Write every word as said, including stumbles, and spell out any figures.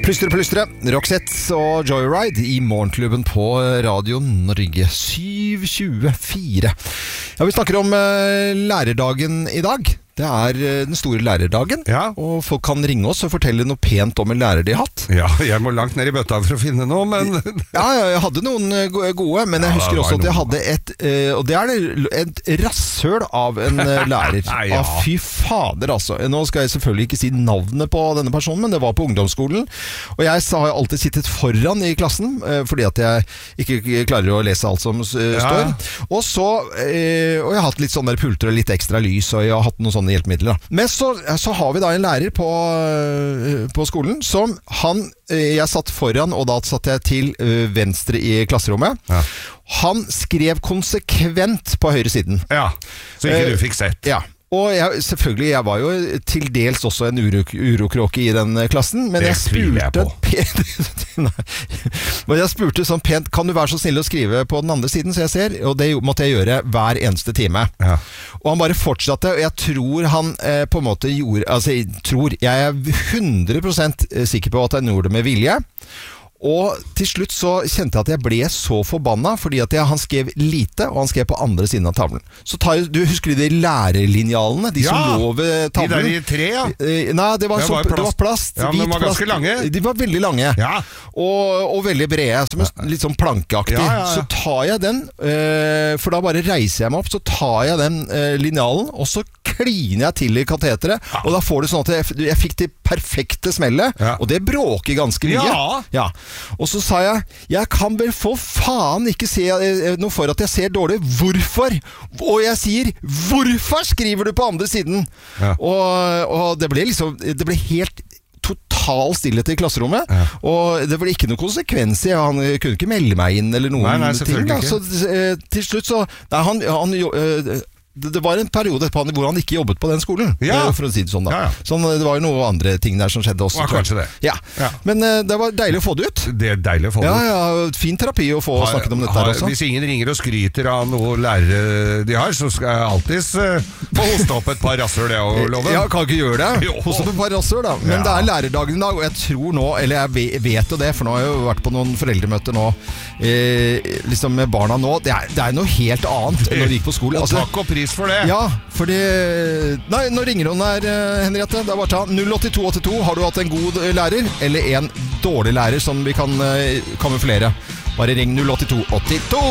Plystre, plystre, Roxette og Joyride i morgenklubben på Radio Norge syv tjuefire. Ja, vi snakker om uh, lærerdagen i dag. Det er den store lærerdagen, ja. Og folk kan ringe oss og fortelle noe pent om en lærer de har hatt. Ja, jeg må langt ned i bøtta for å finne noe, men... ja, jeg hadde noen gode, men jeg ja, husker også at jeg noen. hadde et, og det er et rasshøl av en lærer. ja. ah, fy fader, altså. Nå skal jeg selvfølgelig ikke si navnet på denne personen, men det var på ungdomsskolen. Og jeg har alltid sittet foran i klassen, fordi at jeg ikke klarer å lese alt som står. Ja. Og så, og jeg har hatt litt sånne der pulter og litt ekstra lys, og jeg har hatt noen sånne hjelpemidler. Da. Men så, så har vi da en lærer på, på skolen som han, jeg satt foran, og da satt jeg til venstre i klasserommet. Ja. Han skrev konsekvent på høyre siden. Ja, så ikke du fikk sett. Ja. Og jeg, selvfølgelig, jeg var jo til dels også en uro, urokråke i den klassen, men det jeg spurte pent, men jeg spurte sånn pent, kan du være så snill å skrive på den andre siden, så jeg ser, og det måtte jeg gjøre hver eneste time. Ja. Og han bare fortsatte, og jeg tror han eh, på en måte gjorde, altså jeg tror, jeg er hundre prosent sikker på at han gjorde det med vilje. Og til slutt så kjente jeg at jeg ble så forbanna, fordi at jeg, han skrev lite, og han skrev på andre siden av tavlen. Så tar, du husker de lærerlinjalene, de ja, som lå ved tavlen? De der i tre, ja. Eh, nei, det var, det så, var plast. Det var plast. Ja, men de var ganske lange. De var veldig lange, ja. og, og veldig brede, som en, litt sånn plankeaktig. Ja, ja, ja. Så tar jeg den, eh, for da bare reiser jeg meg opp, så tar jeg den eh, linjalen, og så kliner jeg til i kateteret, ja. Og da får du sånn at jeg, jeg fikk det perfekte smellet, ja. Og det bråker ganske mye. Ja. Ja. Og så sa jeg, jeg kan vel for faen ikke se noe for at jeg ser dårlig. Hvorfor? Og jeg sier, hvorfor skriver du på andre siden? Ja. Og, og det ble liksom, det ble helt total stillhet i klasserommet, ja. Og det var ikke noen konsekvens i, han kunne ikke melde meg inn eller noen nei, nei, ting. Da. Så til slutt så, nei, han, han øh, det var en periode hvor han ikke jobbet på den skolen, ja. For å si det sånn da. Ja, ja. Sånn, det var jo noen andre ting der som skjedde også. Ja, kanskje det. Ja. Ja. Men uh, det var deilig å få det ut. Det er deilig å få det ja, ut. Ja, fin terapi å få har, snakket om dette har, her også. Hvis ingen ringer og skryter av noe lærere de har, så skal jeg alltid uh, få hoste opp et par rasshøl, det og love. Ja, kan ikke gjøre det. Hoste opp et par rasshøl da. Men ja. Det er lærerdagen i dag, og jeg tror nå, eller jeg vet jo det, for nå har jeg jo vært på noen foreldremøter nå, eh, liksom med barna nå, det er, det er noe helt annet enn når vi gikk på skolen. Og altså, takk og pris for det. Ja, fordi nei, nå ringer hun her, Henriette. Det er bare ta null åtte to åtte to. Har du hatt en god lærer eller en dårlig lærer som vi kan kamuflere? Bare ring null åtte to åtte to.